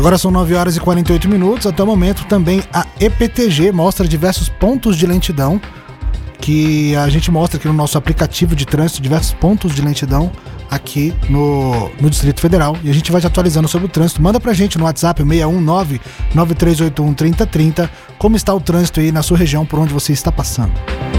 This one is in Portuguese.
Agora são 9 horas e 48 minutos. Até o momento também a EPTG mostra diversos pontos de lentidão, que a gente mostra aqui no nosso aplicativo de trânsito, diversos pontos de lentidão aqui no Distrito Federal, e a gente vai te atualizando sobre o trânsito. Manda pra gente no WhatsApp 619-9381-3030 como está o trânsito aí na sua região, por onde você está passando.